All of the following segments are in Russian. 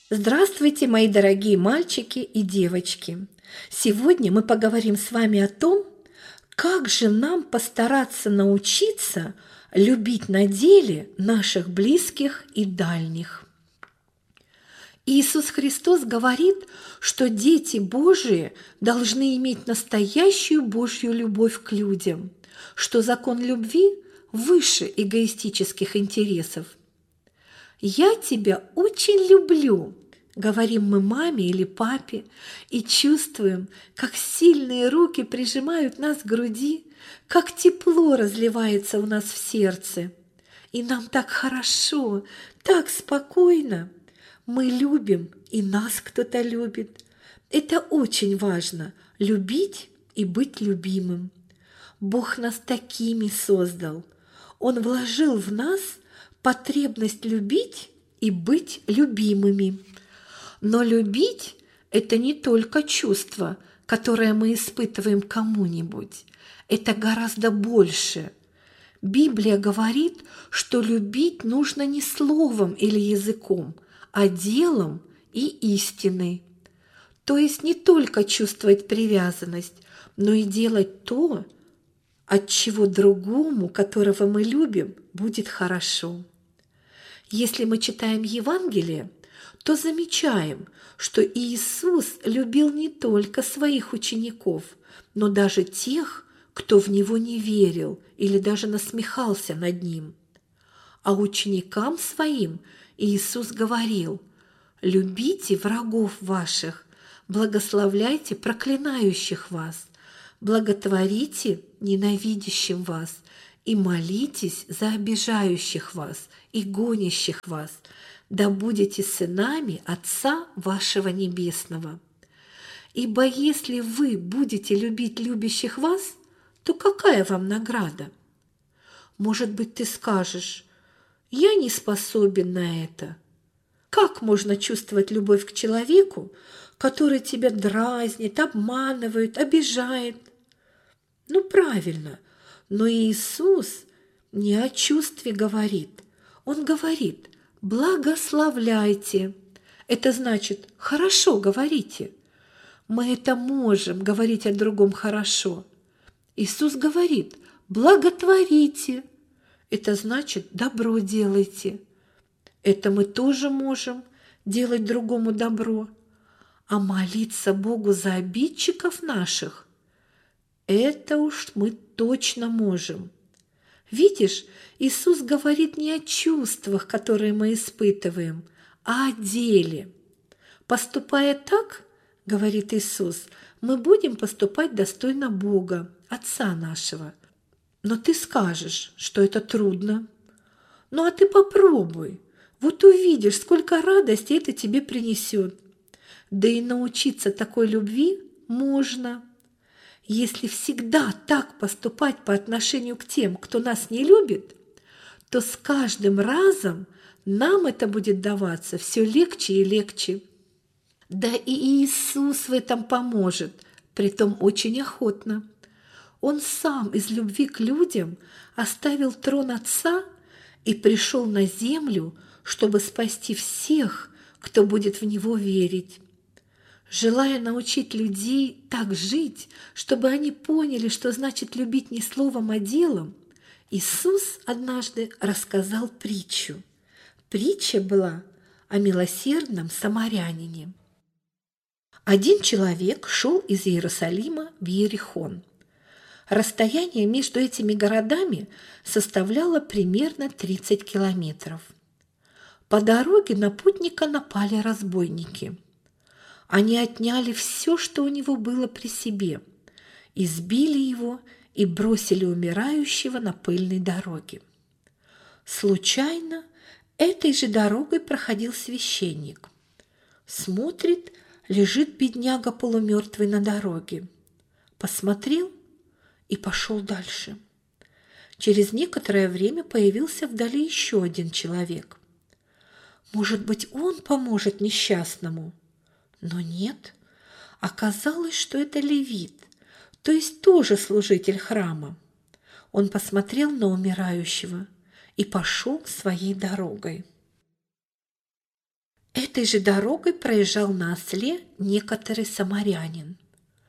Здравствуйте, мои дорогие мальчики и девочки! Сегодня мы поговорим с вами о том, как же нам постараться научиться любить на деле наших близких и дальних. Иисус Христос говорит, что дети Божии должны иметь настоящую Божью любовь к людям, что закон любви выше эгоистических интересов. «Я тебя очень люблю», – говорим мы маме или папе, и чувствуем, как сильные руки прижимают нас к груди, как тепло разливается у нас в сердце. И нам так хорошо, так спокойно. Мы любим, и нас кто-то любит. Это очень важно – любить и быть любимым. Бог нас такими создал. Он вложил в нас потребность любить и быть любимыми. Но любить – это не только чувство, которое мы испытываем к кому-нибудь. Это гораздо больше. Библия говорит, что любить нужно не словом или языком, а делом и истиной. То есть не только чувствовать привязанность, но и делать то, от чего другому, которого мы любим, будет хорошо. Если мы читаем Евангелие, то замечаем, что Иисус любил не только своих учеников, но даже тех, кто в Него не верил или даже насмехался над Ним. А ученикам Своим Иисус говорил: «Любите врагов ваших, благословляйте проклинающих вас, благотворите ненавидящим вас и молитесь за обижающих вас и гонящих вас, да будете сынами Отца вашего Небесного. Ибо если вы будете любить любящих вас, то какая вам награда?» Может быть, ты скажешь: «Я не способен на это». Как можно чувствовать любовь к человеку, который тебя дразнит, обманывает, обижает? Ну, правильно, но Иисус не о чувстве говорит. Он говорит: благословляйте. Это значит, хорошо говорите. Мы это можем говорить о другом хорошо. Иисус говорит: благотворите. Это значит, добро делайте. Это мы тоже можем делать другому добро. А молиться Богу за обидчиков наших – это уж мы точно можем. Видишь, Иисус говорит не о чувствах, которые мы испытываем, а о деле. Поступая так, говорит Иисус, мы будем поступать достойно Бога, Отца нашего. Но ты скажешь, что это трудно. Ну а ты попробуй. Вот увидишь, сколько радости это тебе принесет. Да и научиться такой любви можно. Если всегда так поступать по отношению к тем, кто нас не любит, то с каждым разом нам это будет даваться все легче и легче. Да и Иисус в этом поможет, притом очень охотно. Он сам из любви к людям оставил трон Отца и пришел на землю, чтобы спасти всех, кто будет в Него верить. Желая научить людей так жить, чтобы они поняли, что значит любить не словом, а делом, Иисус однажды рассказал притчу. Притча была о милосердном самарянине. Один человек шел из Иерусалима в Иерихон. Расстояние между этими городами составляло примерно 30 километров. По дороге на путника напали разбойники. Они отняли все, что у него было при себе, избили его и бросили умирающего на пыльной дороге. Случайно этой же дорогой проходил священник. Смотрит, лежит бедняга полумертвый на дороге. Посмотрел и пошел дальше. Через некоторое время появился вдали еще один человек. Может быть, он поможет несчастному? Но нет. Оказалось, что это левит, то есть тоже служитель храма. Он посмотрел на умирающего и пошел своей дорогой. Этой же дорогой проезжал на осле некоторый самарянин.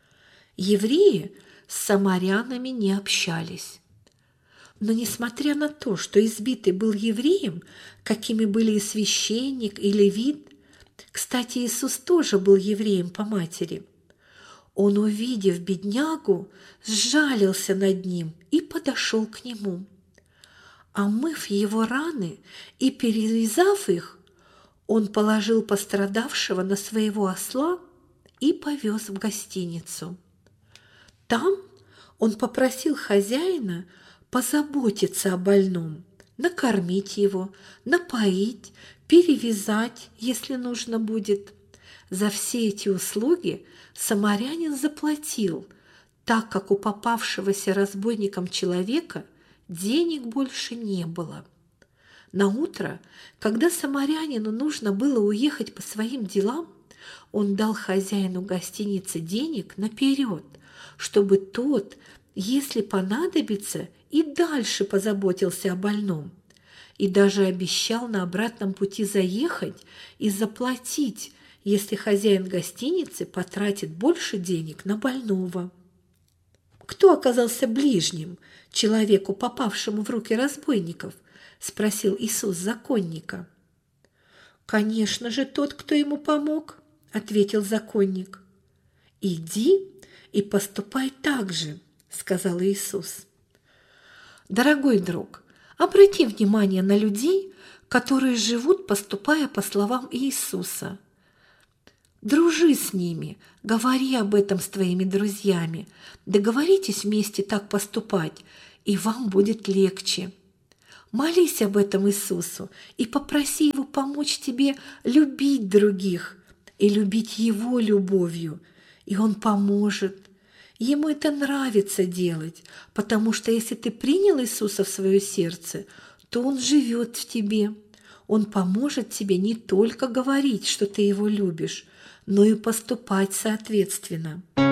Евреи с самарянами не общались. Но несмотря на то, что избитый был евреем, какими были и священник, и левит, кстати, Иисус тоже был евреем по матери, он, увидев беднягу, сжалился над ним и подошел к нему. Омыв его раны и перевязав их, он положил пострадавшего на своего осла и повез в гостиницу. Там он попросил хозяина позаботиться о больном, накормить его, напоить, перевязать, если нужно будет. За все эти услуги самарянин заплатил, так как у попавшегося разбойником человека денег больше не было. Наутро, когда самарянину нужно было уехать по своим делам, он дал хозяину гостиницы денег наперед, чтобы тот, если понадобится, и дальше позаботился о больном, и даже обещал на обратном пути заехать и заплатить, если хозяин гостиницы потратит больше денег на больного. «Кто оказался ближним человеку, попавшему в руки разбойников?» – спросил Иисус законника. «Конечно же, тот, кто ему помог», – ответил законник. «Иди и поступай так же», – сказал Иисус. Дорогой друг, обрати внимание на людей, которые живут, поступая по словам Иисуса. Дружи с ними, говори об этом с твоими друзьями, договоритесь вместе так поступать, и вам будет легче. Молись об этом Иисусу и попроси Его помочь тебе любить других и любить Его любовью, и Он поможет. Ему это нравится делать, потому что если ты принял Иисуса в свое сердце, то Он живет в тебе. Он поможет тебе не только говорить, что ты Его любишь, но и поступать соответственно.